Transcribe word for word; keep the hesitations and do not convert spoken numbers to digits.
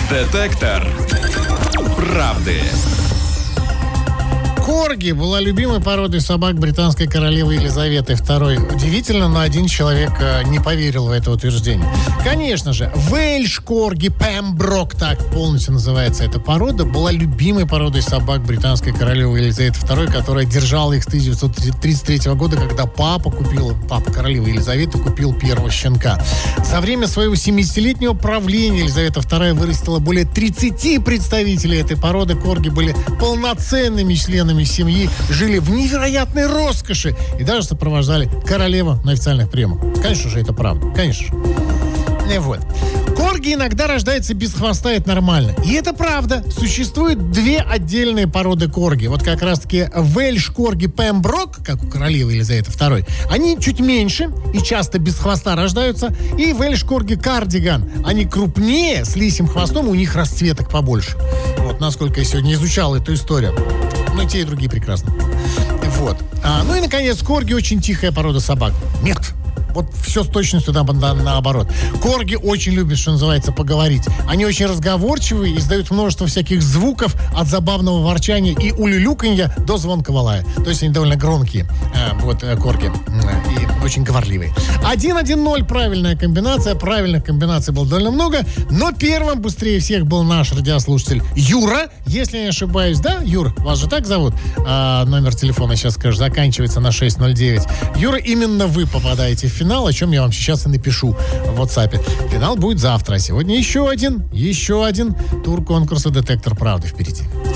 Детектор правды. Корги была любимой породой собак британской королевы Елизаветы второй. Удивительно, но один человек не поверил в это утверждение. Конечно же, Вельш-корги Пемброк, так полностью называется эта порода, была любимой породой собак британской королевы Елизаветы второй, которая держала их с тысяча девятьсот тридцать третьего года, когда папа купил, папа королевы Елизаветы купил первого щенка. За время своего семидесятилетнего правления Елизавета вторая вырастила более тридцати представителей этой породы. Корги были полноценными членами семьи, жили в невероятной роскоши и даже сопровождали королеву на официальных приемах. Конечно же, это правда. Конечно же. И вот. Корги иногда рождаются без хвоста, это нормально. И это правда. Существует две отдельные породы корги. Вот как раз-таки Вельш-корги Пемброк, как у королевы Елизаветы второй, они чуть меньше и часто без хвоста рождаются. И Вельш-корги Кардиган. Они крупнее, с лисьим хвостом, у них расцветок побольше. Вот насколько я сегодня изучал эту историю. Ну, и те, и другие прекрасно. Вот. А, ну и, наконец, корги очень тихая порода собак. Нет. Вот все с точностью на, на, наоборот. Корги очень любят, что называется, поговорить. Они очень разговорчивые, издают множество всяких звуков от забавного ворчания и улюлюканья до звонкого лая. То есть они довольно громкие, э, вот, э, корги. Э, и очень говорливые. один один ноль правильная комбинация. Правильных комбинаций было довольно много. Но первым быстрее всех был наш радиослушатель Юра. Если я не ошибаюсь, да, Юр? Вас же так зовут? А, номер телефона, сейчас скажу, заканчивается на шесть ноль девять. Юра, именно вы попадаете в финал. Финал, о чем я вам сейчас и напишу в WhatsApp. Финал будет завтра. А сегодня еще один, еще один тур конкурса «Детектор правды» впереди.